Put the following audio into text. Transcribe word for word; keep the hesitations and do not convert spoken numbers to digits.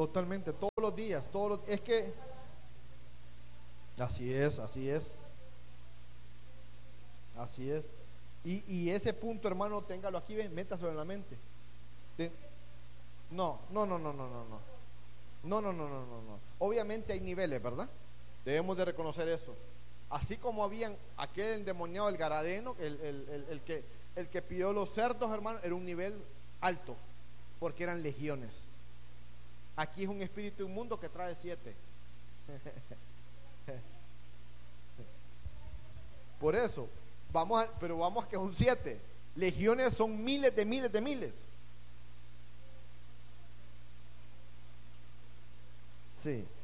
Totalmente, todos los días, todos los, es que así es, así es, así es. Y, y ese punto, hermano, téngalo aquí, ven, métaselo en la mente. Te- no, no, no, no, no, no, no. No, no, no, no, no, no. Obviamente hay niveles, ¿verdad? Debemos de reconocer eso. Así como habían aquel endemoniado, el Garadeno, el, el, el, el que, el que pidió los cerdos, hermano, era un nivel alto, porque eran legiones. Aquí es un espíritu inmundo que trae siete. Por eso, vamos a, pero vamos a que son siete. Legiones son miles de miles de miles. Sí.